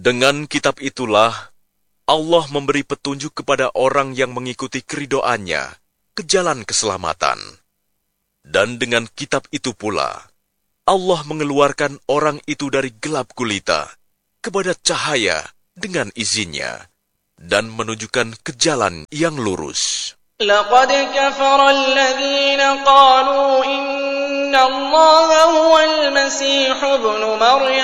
Dengan kitab itulah Allah memberi petunjuk kepada orang yang mengikuti keridhoannya ke jalan keselamatan. Dan dengan kitab itu pula, Allah mengeluarkan orang itu dari gelap gulita kepada cahaya dengan izinnya dan menunjukkan ke jalan yang lurus. لقد كفر الذين قالوا إن الله هو المسيح ابن مريم